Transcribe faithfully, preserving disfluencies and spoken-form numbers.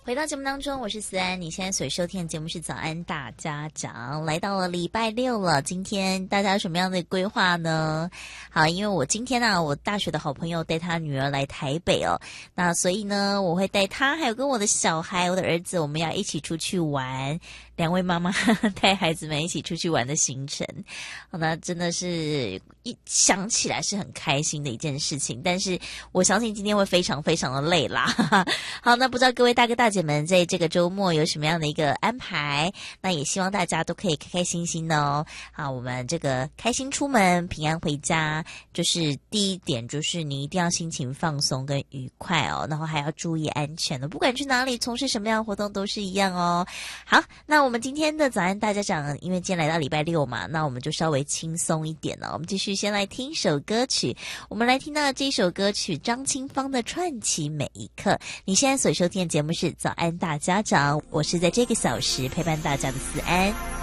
回到节目当中，我是思安，你现在所收听的节目是早安大家长，来到了礼拜六了，今天大家有什么样的规划呢？好，因为我今天啊，我大学的好朋友带他女儿来台北哦，那所以呢，我会带他还有跟我的小孩，我的儿子，我们要一起出去玩，两位妈妈带孩子们一起出去玩的行程，好，那真的是一想起来是很开心的一件事情，但是我相信今天会非常非常的累啦。好，那不知道各位大哥大姐们在这个周末有什么样的一个安排？那也希望大家都可以开开心心的哦。好，我们这个开心出门，平安回家，就是第一点，就是你一定要心情放松跟愉快哦，然后还要注意安全的，不管去哪里从事什么样的活动都是一样哦。好，那我们今天的早安大家长，因为今天来到礼拜六嘛，那我们就稍微轻松一点了。我们继续先来听一首歌曲，我们来听到这首歌曲张清芳的《串起每一刻》。你现在所收听的节目是早安大家长，我是在这个小时陪伴大家的思安。